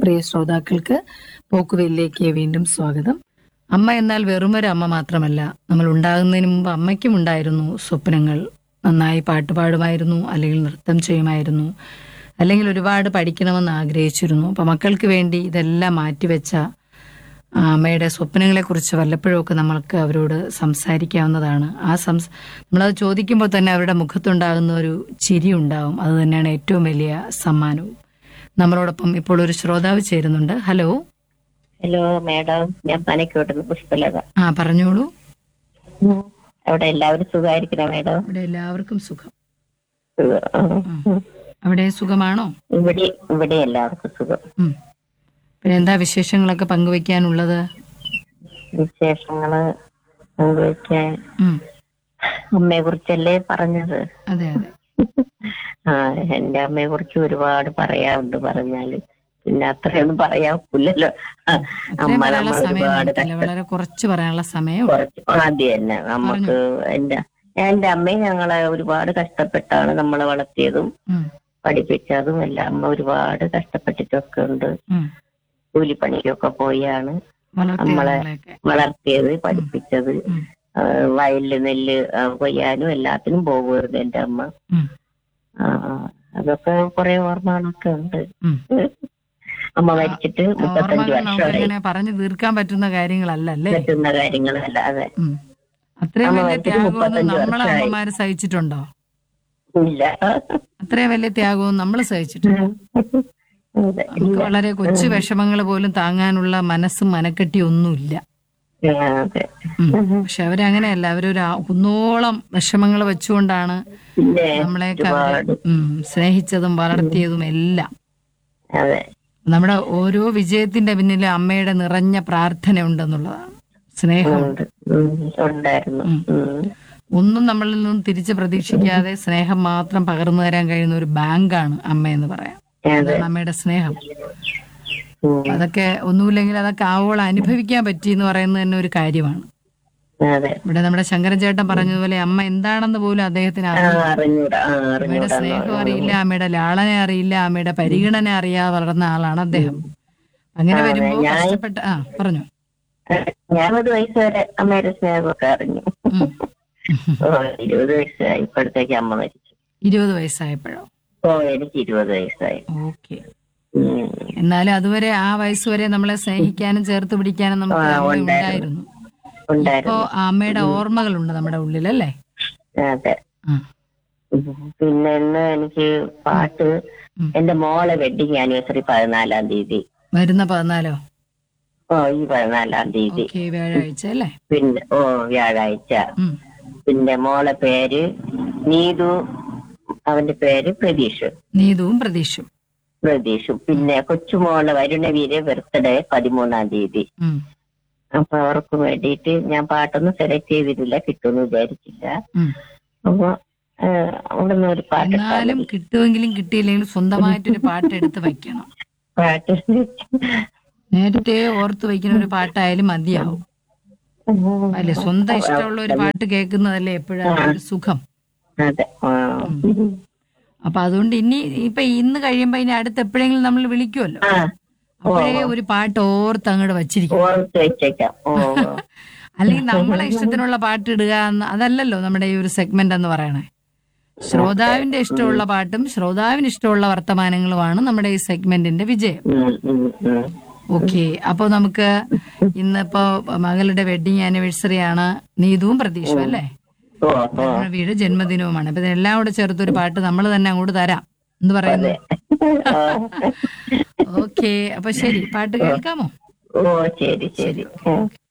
പ്രിയ ശ്രോതാക്കൾക്ക് പോക്കുവെല്ലിലേക്ക് വീണ്ടും സ്വാഗതം. അമ്മ എന്നാൽ വെറുമൊരു അമ്മ മാത്രമല്ല, നമ്മൾ ഉണ്ടാകുന്നതിന് മുമ്പ് അമ്മയ്ക്കും ഉണ്ടായിരുന്നു സ്വപ്നങ്ങൾ. നന്നായി പാട്ട് പാടുമായിരുന്നു, അല്ലെങ്കിൽ നൃത്തം ചെയ്യുമായിരുന്നു, അല്ലെങ്കിൽ ഒരുപാട് പഠിക്കണമെന്ന് ആഗ്രഹിച്ചിരുന്നു. അപ്പം മക്കൾക്ക് വേണ്ടി ഇതെല്ലാം മാറ്റിവെച്ച അമ്മയുടെ സ്വപ്നങ്ങളെക്കുറിച്ച് വല്ലപ്പോഴുമൊക്കെ നമ്മൾക്ക് അവരോട് സംസാരിക്കാവുന്നതാണ്. നമ്മളത് ചോദിക്കുമ്പോൾ തന്നെ അവരുടെ മുഖത്തുണ്ടാകുന്ന ഒരു ചിരി ഉണ്ടാവും. അത് തന്നെയാണ് ഏറ്റവും വലിയ സമ്മാനവും. നമ്മളോടൊപ്പം ഇപ്പോൾ ഒരു ശ്രോതാവ് ചേരുന്നുണ്ട്. ഹലോ. ഹലോ മാഡം, ഞാൻ പനക്കോട്ടുന്ന പുഷ്പലത. പറഞ്ഞോളൂ. അവിടെ എല്ലാവരും സുഖമായിരിക്കണോ മാഡം? ഇവിടെ എല്ലാവർക്കും സുഖം. സുഖം. അവിടെ സുഖമാണോ? ഇവിടെ എല്ലാവർക്കും സുഖം. പിന്നെ എന്താ വിശേഷങ്ങളൊക്കെ പങ്കുവെക്കാനുള്ളത്? വിശേഷങ്ങള് പങ്കുവെക്കാൻ അമ്മയെ കുറിച്ചല്ലേ പറഞ്ഞത്? അതെ അതെ. എന്റെ അമ്മയെ കുറിച്ച് ഒരുപാട് പറയാറുണ്ട്. പറഞ്ഞാല് പിന്നെ അത്രയൊന്നും പറയാനില്ലല്ലോ. അമ്മ നമ്മൾ ഒരുപാട് വളരെ കുറച്ച് പറയാനുള്ള സമയം ആദ്യം തന്നെ നമുക്ക് എന്റെ അമ്മയും ഞങ്ങളെ ഒരുപാട് കഷ്ടപ്പെട്ടാണ് നമ്മളെ വളർത്തിയതും പഠിപ്പിച്ചതും എല്ലാം. അമ്മ ഒരുപാട് കഷ്ടപ്പെട്ടിട്ടൊക്കെ ഉണ്ട്. കൂലിപ്പണിക്കൊക്കെ പോയാണ് നമ്മളെ വളർത്തിയത്, പഠിപ്പിച്ചത്. വയലില് നെല്ല് കൊയ്യാനും എല്ലാത്തിനും പോകുമായിരുന്നു എന്റെ അമ്മ. അതൊക്കെ കുറെ ഓർമ്മകളൊക്കെ ഉണ്ട്. അമ്മ മരിച്ചിട്ട് 35 വർഷമായി. പറഞ്ഞു തീർക്കാൻ പറ്റുന്ന കാര്യങ്ങളല്ലേ? പറ്റുന്ന കാര്യങ്ങളല്ല. അതെ. അത്രയും വലിയ ത്യാഗവും നമ്മളെ അമ്മമാര് സഹിച്ചിട്ടുണ്ടോ? ഇല്ല. അത്രയും വലിയ ത്യാഗവും നമ്മൾ സഹിച്ചിട്ടുണ്ട്. നമുക്ക് വളരെ കൊച്ചു വിഷമങ്ങൾ പോലും താങ്ങാനുള്ള മനസ്സും മനക്കെട്ടിയും ഒന്നുമില്ല. പക്ഷെ അവരങ്ങനെയല്ല. അവരൊരു കുന്നോളം വിഷമങ്ങൾ വെച്ചുകൊണ്ടാണ് നമ്മളെയൊക്കെ സ്നേഹിച്ചതും വളർത്തിയതും എല്ലാം. നമ്മുടെ ഓരോ വിജയത്തിന്റെ പിന്നിൽ അമ്മയുടെ നിറഞ്ഞ പ്രാർത്ഥന ഉണ്ടെന്നുള്ളതാണ്. സ്നേഹമുണ്ട്. ഒന്നും നമ്മളിൽ നിന്നും തിരിച്ച് പ്രതീക്ഷിക്കാതെ സ്നേഹം മാത്രം പകർന്നു തരാൻ കഴിയുന്ന ഒരു ബാങ്കാണ് അമ്മ എന്ന് പറയാം. അതാണ് അമ്മയുടെ സ്നേഹം. അതൊക്കെ ഒന്നുമില്ലെങ്കിൽ അതൊക്കെ ആവോളം അനുഭവിക്കാൻ പറ്റി എന്ന് പറയുന്നത് തന്നെ ഒരു കാര്യമാണ്. ഇവിടെ നമ്മുടെ ശങ്കരൻ ചേട്ടൻ പറഞ്ഞതുപോലെ അമ്മ എന്താണെന്ന് പോലും അദ്ദേഹത്തിന് അറിയില്ല. അമ്മയുടെ സ്നേഹം അറിയില്ല, അമ്മയുടെ ലാളനെ അറിയില്ല, അമ്മയുടെ പരിഗണന അറിയാതെ വളർന്ന ആളാണ് അദ്ദേഹം. അങ്ങനെ വരുമ്പോ കഷ്ടപ്പെട്ട പറഞ്ഞു. ഞാൻ 20 വയസ്സ് വരെ അമ്മയുടെ സ്നേഹമൊക്കെ അറിഞ്ഞു. 20 വയസ്സായി ഇപ്പോഴത്തേക്ക് അമ്മ മരിച്ചു. 20 വയസ്സായപ്പോഴോ? എനിക്ക് 20 വയസ്സായി. ഓക്കെ. എന്നാലും അതുവരെ ആ വയസ്സുവരെ നമ്മളെ സ്നേഹിക്കാനും ചേർത്ത് പിടിക്കാനും നമുക്ക് ഉണ്ടായിരുന്നു. ഇപ്പോ അമ്മയുടെ ഓർമ്മകളുണ്ട് നമ്മുടെ ഉള്ളിലല്ലേ? അതെ. പിന്നെ ഇന്ന് എനിക്ക് പാട്ട്, എന്റെ മോളെ വെഡിങ് ആനിവേഴ്സറി 14-ാം തീയതി. വരുന്ന 14-ഓ? ഈ 14-ാം തീയതി വ്യാഴാഴ്ച അല്ലേ? പിന്നെ വ്യാഴാഴ്ച. പിന്നെ മോളെ പേര് നീതു, അവന്റെ പേര് പ്രതീഷ്. നീതുവും പ്രതീഷും. പിന്നെ കൊച്ചുമോളെ വരുണവീര് ബർത്ത്ഡേ 13-ാം തീയതി. അപ്പൊ അവർക്ക് വേണ്ടിയിട്ട് ഞാൻ പാട്ടൊന്നും സെലക്ട് ചെയ്തിട്ടില്ല, കിട്ടുമെന്ന് വിചാരിച്ചില്ല. അപ്പൊ അവിടുന്ന് ഒരു പാട്ട്. എന്നാലും കിട്ടുമെങ്കിലും കിട്ടിയില്ലെങ്കിലും സ്വന്തമായിട്ടൊരു പാട്ട് എടുത്ത് വയ്ക്കണം. പാട്ട് നേരത്തെ ഓർത്ത് വയ്ക്കുന്ന ഒരു പാട്ടായാലും മതിയാവും അല്ലെ? സ്വന്തം ഇഷ്ടമുള്ള ഒരു പാട്ട് കേൾക്കുന്നതല്ലേ എപ്പോഴാണ് ഒരു സുഖം. അപ്പൊ അതുകൊണ്ട് ഇന്ന് കഴിയുമ്പോ ഇനി അടുത്ത് എപ്പോഴെങ്കിലും നമ്മൾ വിളിക്കുമല്ലോ, അപ്പോഴേ ഒരു പാട്ട് ഓർത്ത് അങ്ങോട്ട് വച്ചിരിക്കും. അല്ലെങ്കിൽ നമ്മളെ ഇഷ്ടത്തിനുള്ള പാട്ട് ഇടുക അതല്ലല്ലോ നമ്മുടെ ഈ ഒരു സെഗ്മെന്റ് എന്ന് പറയണേ. ശ്രോതാവിന്റെ ഇഷ്ടമുള്ള പാട്ടും ശ്രോതാവിന് ഇഷ്ടമുള്ള വർത്തമാനങ്ങളുമാണ് നമ്മുടെ ഈ സെഗ്മെന്റിന്റെ വിജയം. ഓക്കെ. അപ്പൊ നമുക്ക് ഇന്നിപ്പോ മകളുടെ വെഡിങ് ആനിവേഴ്സറി ആണ്, നീതുവും പ്രതീക്ഷയും അല്ലേ? വീട് ജന്മദിനവുമാണ്. അപ്പൊ ഇതെല്ലാം കൂടെ ചേർത്തൊരു പാട്ട് നമ്മൾ തന്നെ അങ്ങോട്ട് തരാം എന്ന് പറയുന്നു. ഓക്കെ. അപ്പൊ ശരി, പാട്ട് കേൾക്കാമോ? ശരി.